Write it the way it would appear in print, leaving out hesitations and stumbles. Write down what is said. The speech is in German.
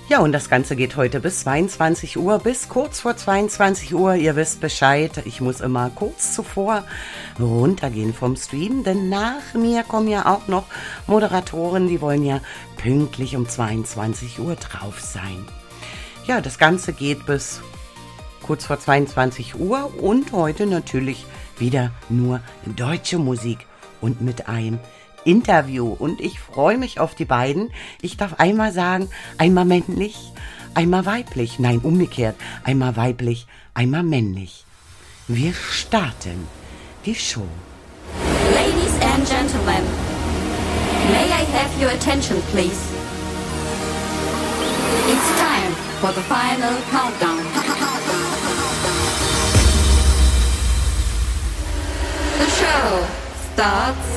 Ja, und das Ganze geht heute bis 22 Uhr, bis kurz vor 22 Uhr. Ihr wisst Bescheid, ich muss immer kurz zuvor runtergehen vom Stream, denn nach mir kommen ja auch noch Moderatoren, die wollen ja pünktlich um 22 Uhr drauf sein. Ja, das Ganze geht bis kurz vor 22 Uhr und heute natürlich wieder nur deutsche Musik und mit einem Interview. Und ich freue mich auf die beiden. Ich darf einmal sagen, einmal männlich, einmal weiblich. Nein, umgekehrt. Einmal weiblich, einmal männlich. Wir starten die Show. Ladies and gentlemen, may I have your attention, please? It's time for the final countdown. The show starts